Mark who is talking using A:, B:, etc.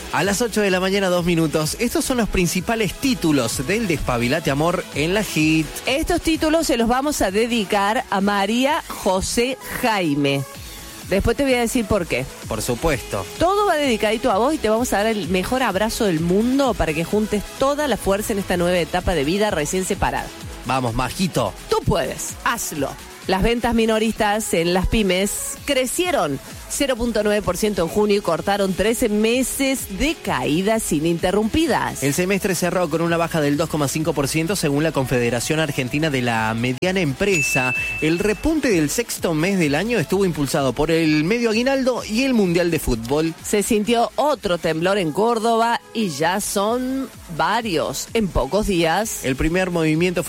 A: A las 8 de la mañana, 2 minutos. Estos son los principales títulos del Despabilate Amor en la Hit.
B: Estos títulos se los vamos a dedicar a María José Jaime. Después te voy a decir por qué.
A: Por supuesto.
B: Todo va dedicadito a vos y te vamos a dar el mejor abrazo del mundo para que juntes toda la fuerza en esta nueva etapa de vida recién separada.
A: Vamos, Majito.
B: Tú puedes, hazlo. Las ventas minoristas en las pymes crecieron 0.9% en junio y cortaron 13 meses de caídas ininterrumpidas.
A: El semestre cerró con una baja del 2,5% según la Confederación Argentina de la Mediana Empresa. El repunte del sexto mes del año estuvo impulsado por el medio aguinaldo y el Mundial de Fútbol.
B: Se sintió otro temblor en Córdoba y ya son varios en pocos días.
A: El primer movimiento fue